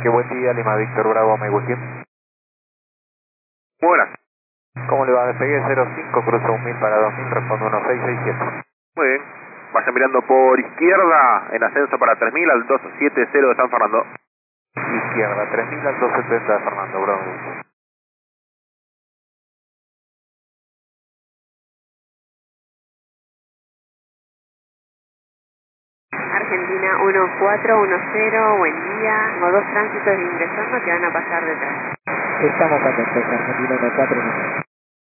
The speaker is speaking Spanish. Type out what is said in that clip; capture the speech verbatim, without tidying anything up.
Qué buen día, Lima Víctor Bravo, me Muy Buenas. ¿Cómo le va? Despegué cero cinco, cruzo mil para dos mil, respondo uno seis seis siete. Muy bien. Vaya mirando por izquierda en ascenso para tres mil al doscientos setenta de San Fernando. Izquierda, tres mil al doscientos setenta de Fernando, Bravo. Argentina uno cuatro uno cero, buen día. Tengo dos tránsitos ingresando que van a pasar detrás. Estamos atentos, Argentina uno cuatro uno cero.